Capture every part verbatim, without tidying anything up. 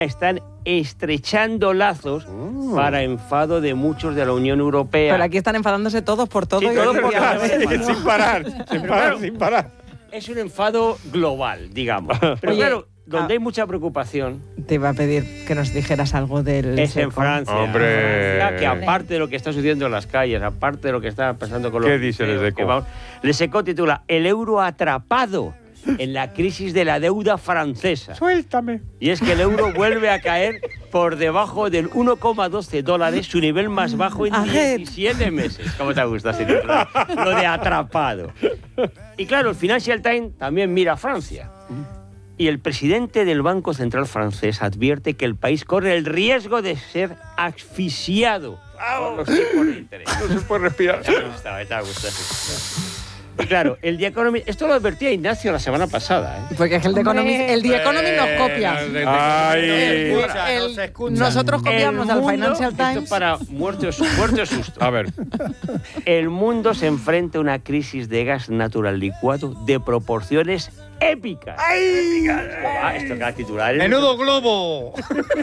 están estrechando lazos mm. para enfado de muchos de la Unión Europea. Pero aquí están enfadándose todos por todo. Sí, y todos por todo. Sí, sin parar, sin parar, claro, sin parar. Es un enfado global, digamos. Pero Oye, claro, donde ah, hay mucha preocupación... Te iba a pedir que nos dijeras algo del Es seco. en Francia. ¡Hombre! Francia, que aparte de lo que está sucediendo en las calles, aparte de lo que está pasando con los... ¿Qué dice el Seco? El Seco titula El euro atrapado en la crisis de la deuda francesa. Suéltame. Y es que el euro vuelve a caer por debajo del uno coma doce dólares, su nivel más bajo en diecisiete meses. ¿Cómo te gusta ese título? Lo de atrapado. Y claro, el Financial Times también mira a Francia. Y el presidente del Banco Central francés advierte que el país corre el riesgo de ser asfixiado por los tipos de interés. No se puede respirar. Te ha gustado, te ha gustado. Y claro, el The Economist, esto lo advertía Ignacio la semana pasada, ¿eh? Porque es que el The Economist, el The Economist nos copia. Ay. El- el- nosotros copiamos al Financial Esto Times. para muertos, muertos susto. A ver. El mundo se enfrenta a una crisis de gas natural licuado de proporciones épicas. ¡Épicas! Ah, esto cada titular. ¡Menudo globo!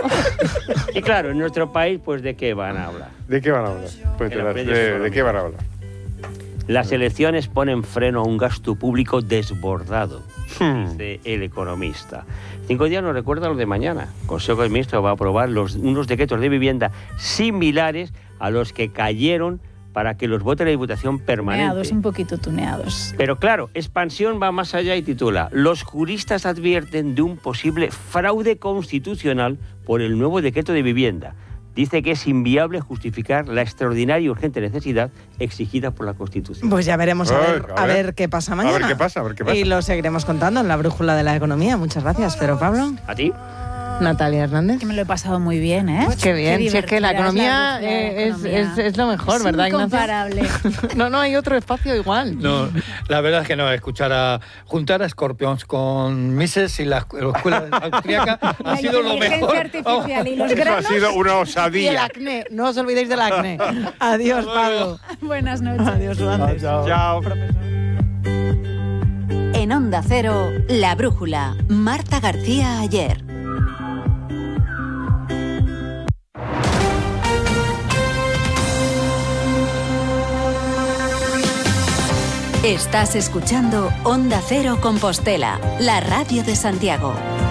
Y claro, en nuestro país, pues ¿de qué van a hablar? ¿De qué van a hablar? Pues de, El las- aprendiz de- económico. ¿de qué van a hablar? Las elecciones ponen freno a un gasto público desbordado, dice El Economista. Cinco días nos recuerda lo de mañana. El Consejo de Ministros va a aprobar los, unos decretos de vivienda similares a los que cayeron para que los vote la Diputación permanente. Tuneados, un poquito tuneados. Pero claro, Expansión va más allá y titula Los juristas advierten de un posible fraude constitucional por el nuevo decreto de vivienda. Dice que es inviable justificar la extraordinaria y urgente necesidad exigida por la Constitución. Pues ya veremos a Ay, ver, a a ver. ver qué pasa mañana. A ver qué pasa, a ver qué pasa. Y lo seguiremos contando en la brújula de la economía. Muchas gracias, Pedro Pablo. ¿A ti? Natalia Hernández. Que me lo he pasado muy bien, ¿eh? Qué bien, si es que la divertida economía, es la eh, es, economía. es- es lo mejor, Es ¿verdad, Ignacio? incomparable. No, no hay otro espacio igual. No, la verdad es que no, escuchar a juntar a Scorpions con Mises y la, la escuela austríaca ha La sido lo inteligencia mejor. artificial y los Eso ha granos. sido una Y el osadía. acné, no os olvidéis del acné. Adiós, Pablo. Buenas noches. Adiós, Duantes. Chao. En Onda Cero, La Brújula, Marta García Ayer. Estás escuchando Onda Cero Compostela, la radio de Santiago.